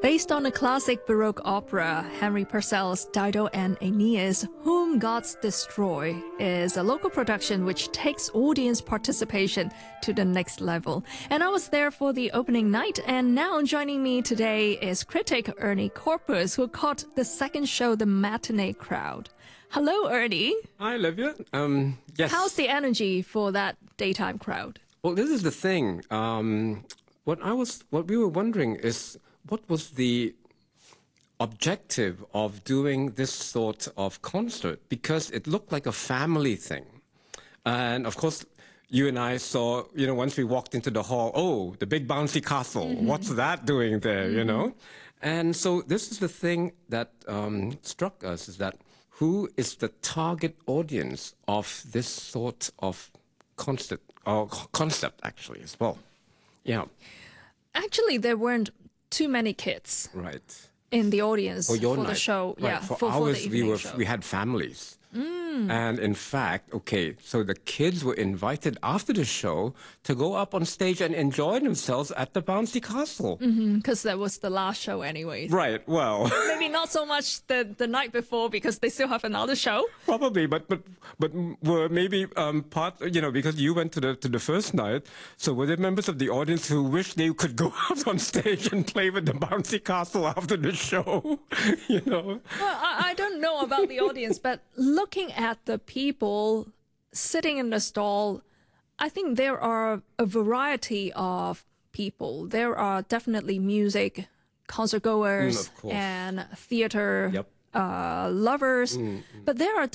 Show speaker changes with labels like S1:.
S1: Based on a classic Baroque opera, Henry Purcell's Dido and Aeneas, Whom Gods Destroy, is a local production which takes audience participation to the next level. And I was there for the opening night, and now joining me today is critic Ernie Corpus, who caught the second show the matinee crowd. Hello, Ernie.
S2: Hi, Olivia. Yes.
S1: How's the energy for that daytime crowd?
S2: Well, this is the thing. What we were wondering is, what was the objective of doing this sort of concert? Because it looked like a family thing. And of course, you and I saw, once we walked into the hall, oh, the big bouncy castle. Mm-hmm. What's that doing there,
S1: Mm-hmm.
S2: And so this is the thing that struck us, is that who is the target audience of this sort of concept, actually, as well? Yeah.
S1: Actually, there weren't too many kids in the audience for the show.
S2: Right.
S1: Yeah,
S2: for ours, we had families. And in fact, so the kids were invited after the show to go up on stage and enjoy themselves at the bouncy castle.
S1: Because that was the last show anyways.
S2: Right, well.
S1: Maybe not so much the night before because they still have another show.
S2: Probably, but were maybe part, because you went to the first night, so were there members of the audience who wished they could go out on stage and play with the bouncy castle after the show,
S1: Well, I don't know about the audience, but looking at the people sitting in the stall, I think there are a variety of people. There are definitely music concert goers and theater lovers, but there are